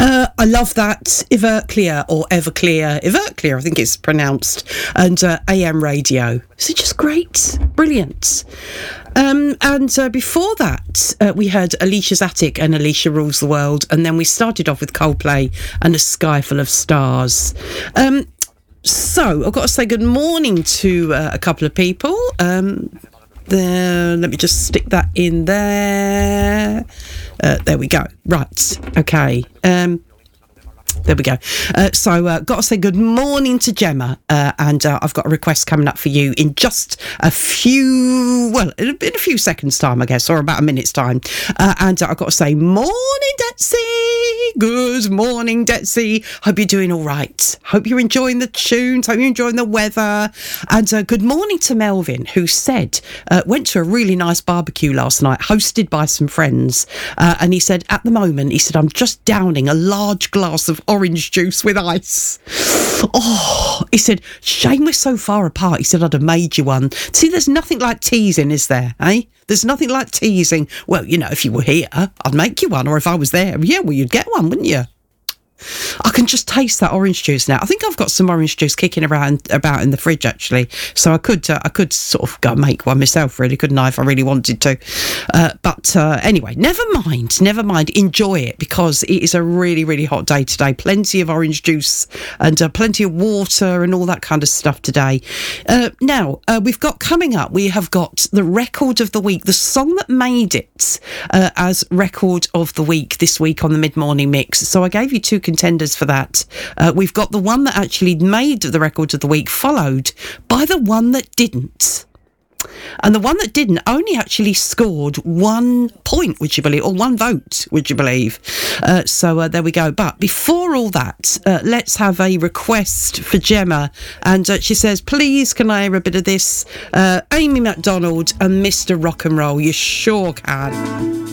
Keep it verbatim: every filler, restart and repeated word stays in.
Uh, I love that. Everclear or Everclear. Everclear, I think it's pronounced. And uh, A M radio. Is it just great? Brilliant. Um, and uh, before that, uh, we heard Alicia's Attic and Alicia Rules the World. And then we started off with Coldplay and A Sky Full of Stars. Um, so, I've got to say good morning to uh, a couple of people. Um, there, let me just stick that in there. Uh, there we go. Right. Okay. Um, there we go. Uh, so, uh, got to say good morning to Gemma, uh, and uh, I've got a request coming up for you in just a few, well, in a, in a few seconds' time, I guess, or about a minute's time. Uh, and uh, I've got to say, morning, Detsy. Good morning, Detsy. Hope you're doing all right. Hope you're enjoying the tunes. Hope you're enjoying the weather. And uh, good morning to Melvin, who said uh, went to a really nice barbecue last night, hosted by some friends. Uh, and he said, at the moment, he said, I'm just downing a large glass of orange juice with ice. Oh, he said, shame we're so far apart. He said, I'd have made you one. See, there's nothing like teasing, is there, eh? There's nothing like teasing. Well, you know, if you were here, I'd make you one. Or if I was there, yeah, well, you'd get one, wouldn't you? I can just taste that orange juice now. I think I've got some orange juice kicking around about in the fridge, actually. So I could uh, I could sort of go and make one myself, really, couldn't I, if I really wanted to. Uh, but uh, anyway, never mind, never mind. Enjoy it, because it is a really, really hot day today. Plenty of orange juice and uh, plenty of water and all that kind of stuff today. Uh, now, uh, we've got coming up, we have got the record of the week, the song that made it uh, as record of the week this week on the Mid-Morning Mix. So I gave you two contenders for that. Uh, we've got the one that actually made the record of the week, followed by the one that didn't. And the one that didn't only actually scored one point, would you believe, or one vote, would you believe? Uh, so uh, there we go. But before all that, uh, let's have a request for Gemma. And uh, she says, please, can I hear a bit of this? Uh, Amy MacDonald and Mister Rock and Roll. You sure can.